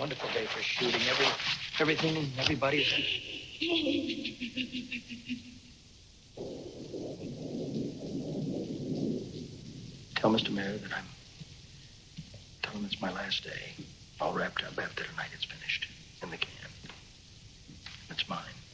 wonderful day for shooting. Everything and everybody's... Tell Mr. Mayor that tell him it's my last day. All wrapped up after tonight it's finished. In the can. It's mine.